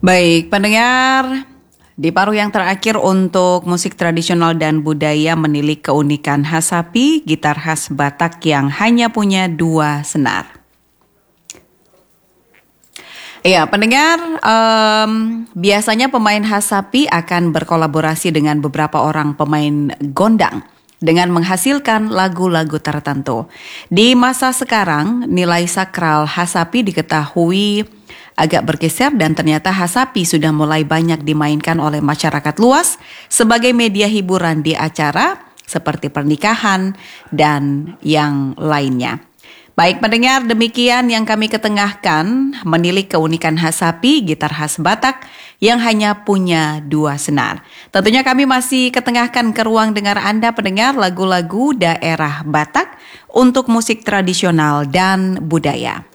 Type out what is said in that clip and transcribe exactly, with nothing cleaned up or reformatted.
Baik, pendengar, di paruh yang terakhir untuk musik tradisional dan budaya menilik keunikan khas sapi, gitar khas Batak yang hanya punya dua senar. Ya, pendengar, um, biasanya pemain khas sapi akan berkolaborasi dengan beberapa orang pemain gondang dengan menghasilkan lagu-lagu tertentu. Di masa sekarang, nilai sakral khas sapi diketahui agak bergeser dan ternyata khas sapi sudah mulai banyak dimainkan oleh masyarakat luas sebagai media hiburan di acara seperti pernikahan dan yang lainnya. Baik pendengar, demikian yang kami ketengahkan menilik keunikan khas sapi, gitar khas Batak yang hanya punya dua senar. Tentunya kami masih ketengahkan ke ruang dengar Anda pendengar lagu-lagu daerah Batak untuk musik tradisional dan budaya.